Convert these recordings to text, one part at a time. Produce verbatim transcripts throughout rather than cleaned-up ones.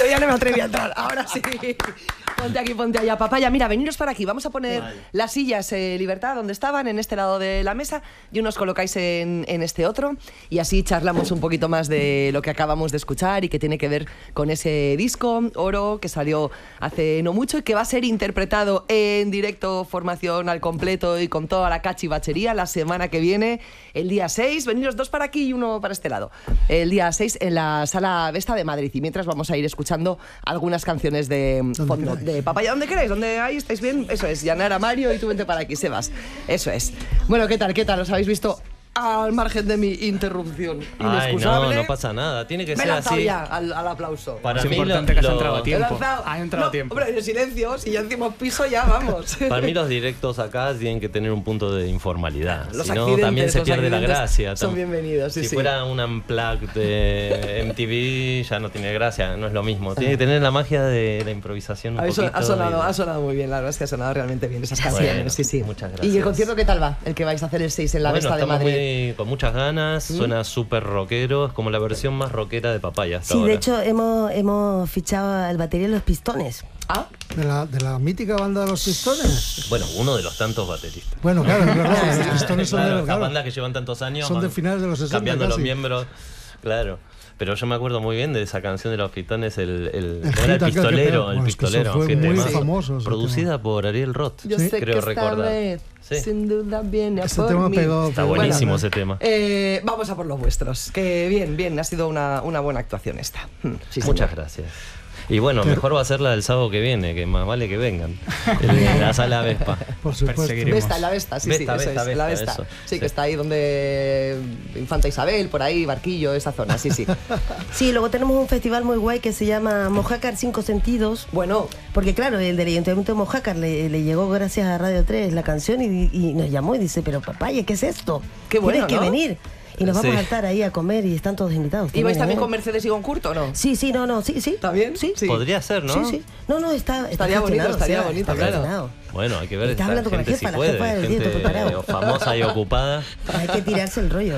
otro día no me atreví a entrar. Ahora sí. Ponte aquí, ponte allá. Papaya, mira, veniros para aquí. Vamos a poner vale. las sillas eh, Libertad donde estaban, en este lado de la mesa, y unos colocáis en, en este otro. Y así charlamos un poquito más de lo que acabamos de escuchar y que tiene que ver con ese disco, Oro, que salió hace no mucho y que va a ser interpretado en directo, formación al completo y con toda la cachivachería la semana que viene, el día seis. Veniros dos para aquí y uno para este lado. El día seis en la Sala Vesta de Madrid. Y mientras vamos a ir escuchando algunas canciones de fondo. De Papaya, ¿dónde queréis? ¿Dónde ahí estáis bien? Eso es, Yanara, Mario y tú vente para aquí, Sebas. Eso es. Bueno, ¿qué tal? ¿Qué tal? ¿Os habéis visto al margen de mi interrupción inexcusable? Ay, no, no pasa nada. Tiene que Me ser así. ya al, al aplauso. Para es mí importante lo, que has lo... entrado a tiempo. Ha entrado no, a tiempo. Hombre, en silencio, si ya encima piso, ya vamos. Para mí los directos acá tienen que tener un punto de informalidad. Los si no, también se pierde la gracia. Son bienvenidos, sí, Si sí. fuera un unplugged de M T V, ya no tiene gracia, no es lo mismo. Tiene que tener la magia de la improvisación un Eso, poquito. ha, sonado, de... ha sonado muy bien, la verdad es que ha sonado realmente bien esas canciones. Bueno, sí, sí. Muchas gracias. ¿Y el concierto qué tal va? El que vais a hacer el seis en la bueno, Vesta de Madrid. Muy, con muchas ganas, ¿Mm? Suena súper rockero, es como la versión más rockera de Papaya hasta Sí, ahora. de hecho hemos, hemos fichado al batería de Los Pistones. ¿Ah? ¿De la, de la mítica banda de Los Pistones? Bueno, uno de los tantos bateristas. Bueno, claro, es verdad, los Pistones son claro, de las claro, bandas que llevan tantos años. son de finales de los sesenta cambiando casi. los miembros, claro. Pero yo me acuerdo muy bien de esa canción de Los Pistones, el, el, El era el hit aquel que pistolero, pegó. el Bueno, es que eso pistolero. fue qué muy tema. famoso, ese Producida por Ariel Roth, Yo Sí. sé creo que esta recordar. vez, Sí. sin duda viene a Ese por tema mí. pegó. Está pegó buenísimo bastante. ese tema. Eh, vamos a por los vuestros. Que bien, bien, ha sido una, una buena actuación esta. Hmm, sí, Muchas señor. gracias. Y bueno, Pero- mejor va a ser la del sábado que viene, que más vale que vengan. En la sala Vespa. Por supuesto. Perseguiremos. Vesta, en la Vesta, sí, Vesta, sí, eso Vesta, es, en la Vesta, Vesta. eso, Sí, sí. que está ahí donde Infanta Isabel, por ahí, Barquillo, esa zona, sí, sí. Sí, luego tenemos un festival muy guay que se llama Mojácar Cinco Sentidos. Bueno, Porque claro, el del Ayuntamiento de Mojácar le, le llegó gracias a Radio tres la canción y, y nos llamó y dice, pero papaya, ¿qué es esto? Qué bueno, Tienes que ¿no? venir. Y nos vamos Sí. a estar ahí a comer y están todos invitados. ¿ibais también ¿eh? con Mercedes y con Curto o no? Sí, sí, no, no, sí, sí. ¿Está bien? Sí. Sí. Podría ser, ¿no? Sí, sí. No, no, está, está Estaría bonito, gestionado, estaría o sea, bonito, está claro. gestionado. Bueno, hay que ver Estás esta hablando con la gente jefa, si la puede, jefa del directo gente preparado. famosa y ocupada. Hay que tirarse el rollo.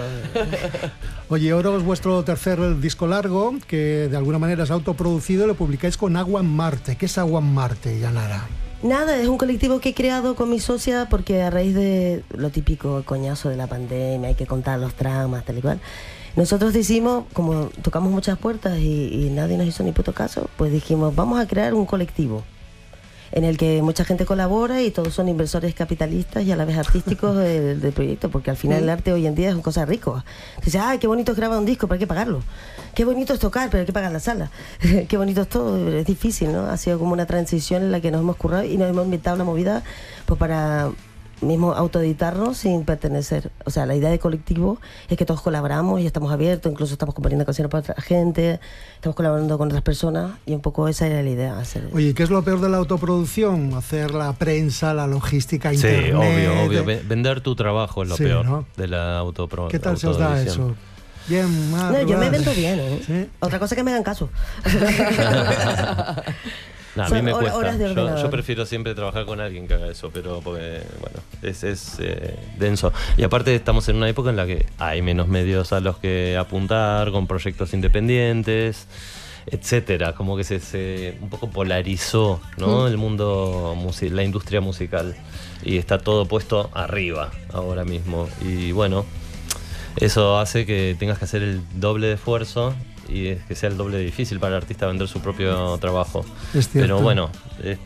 Oye, Oro es vuestro tercer disco largo, que de alguna manera es autoproducido y lo publicáis con Agua en Marte. ¿Qué es Agua en Marte, Yanara? Nada, es un colectivo que he creado con mi socia porque a raíz de lo típico, el coñazo de la pandemia, hay que contar los traumas, tal y cual. Nosotros decimos, como tocamos muchas puertas y, y nadie nos hizo ni puto caso, pues dijimos, vamos a crear un colectivo en el que mucha gente colabora y todos son inversores capitalistas y a la vez artísticos del, del proyecto, porque al final el arte hoy en día es una cosa rico. Dice, ay, qué bonito es grabar un disco, pero hay que pagarlo. Qué bonito es tocar, pero hay que pagar la sala. Qué bonito es todo, es difícil, ¿no? Ha sido como una transición en la que nos hemos currado y nos hemos inventado una movida pues para mismo autoeditarnos sin pertenecer. O sea, la idea de colectivo es que todos colaboramos y estamos abiertos, incluso estamos componiendo canciones para otra gente, estamos colaborando con otras personas y un poco esa era la idea. Hacer... Oye, ¿qué es lo peor de la autoproducción? Hacer la prensa, la logística, Sí, internet. obvio, obvio. eh, Ve- Vender tu trabajo es lo Sí, peor ¿no? de la autopro ¿Qué tal se os da autoedición. eso? Bien, mal, No, yo me regular. vendo bien, ¿eh? ¿Sí? Otra cosa es que me hagan caso. No, a Son mí me hor- cuesta. horas de Yo, ordenador. yo prefiero siempre trabajar con alguien que haga eso, pero porque, bueno, es, es eh, denso. Y aparte estamos en una época en la que hay menos medios a los que apuntar, con proyectos independientes, etcétera. Como que se, se un poco polarizó, ¿no? El mundo, musi- la industria musical. Y está todo puesto arriba ahora mismo. Y bueno, eso hace que tengas que hacer el doble de esfuerzo y es que sea el doble de difícil para el artista vender su propio trabajo. Es cierto. Pero bueno, es